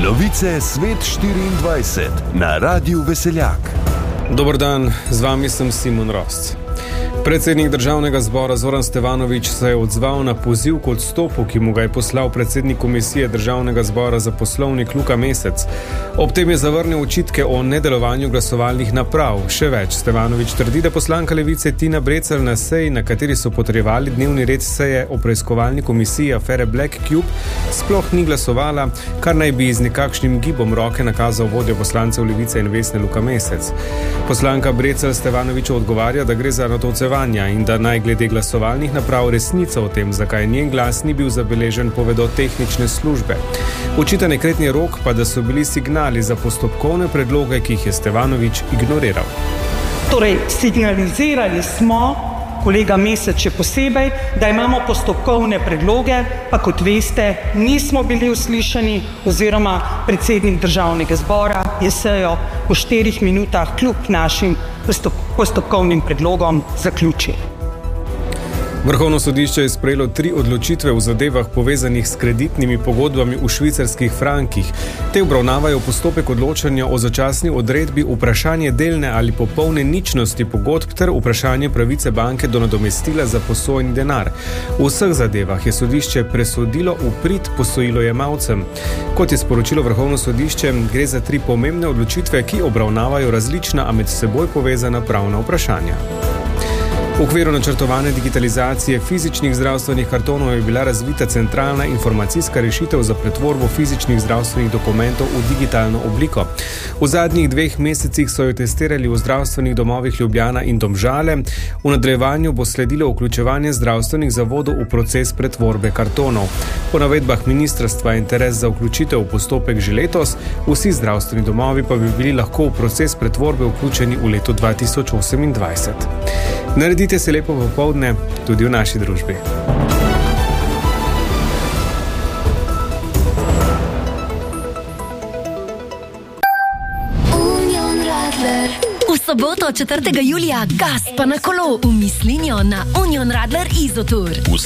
Novice Svet 24 na Radiu Veseljak. Dober dan, z vami sem Simon Rost. Predsednik Državnega zbora Zoran Stevanović se je odzval na poziv k odstopu, ki mu ga je poslal predsednik Komisije Državnega zbora za poslovnik Luka Mesec. Ob tem je zavrnil očitke o nedelovanju glasovalnih naprav. Še več, Stevanović trdi, da poslanka Levice Tina Brecelj na seji, na kateri so potrjevali dnevni red seje o preiskovalni komisiji afere Black Cube, sploh ni glasovala, kar naj bi z nekakšnim gibom roke nakazal vodjo poslancev Levice in Vesne Luka Mesec. Poslanka Brecelj Stevanoviću odgovarja, da gre za natolcevanje in da naj glede glasovalnih naprav resnica o tem, zakaj njen glas ni bil zabeležen, povedo tehnične službe. Očita nekretni rok pa, da so bili signali za postopkovne predloge, ki jih je Stevanović ignoriral. Torej, signalizirali smo, kolega Mesec še posebej, da imamo postopkovne predloge, pa kot veste, nismo bili uslišani oziroma predsednik Državnega zbora je sejo po 4 minutah kljub našim postopkovnim predlogom zaključil. Vrhovno sodišče je sprejelo 3 odločitve v zadevah povezanih s kreditnimi pogodbami v švicarskih frankih. Te obravnavajo postopek odločanja o začasni odredbi, vprašanje delne ali popolne ničnosti pogodb ter vprašanje pravice banke do nadomestila za posojeni denar. V vseh zadevah je sodišče presodilo v prid posojilojemalcem. Kot je sporočilo Vrhovno sodišče, gre za 3 pomembne odločitve, ki obravnavajo različna, a med seboj povezana pravna vprašanja. V okviru načrtovane digitalizacije fizičnih zdravstvenih kartonov je bila razvita centralna informacijska rešitev za pretvorbo fizičnih zdravstvenih dokumentov v digitalno obliko. V zadnjih 2 mesecih so jo testirali v zdravstvenih domovih Ljubljana in Domžale. V nadaljevanju bo sledilo vključevanje zdravstvenih zavodov v proces pretvorbe kartonov. Po navedbah ministrstva je interes za vključitev v postopek že letos, vsi zdravstveni domovi pa bi bili lahko v proces pretvorbe vključeni v letu 2028. Naredite se lepo popoldne tudi v naši družbi. V soboto 4. julija gas pa na kolo v Mislinjo na Union Radler Izotour.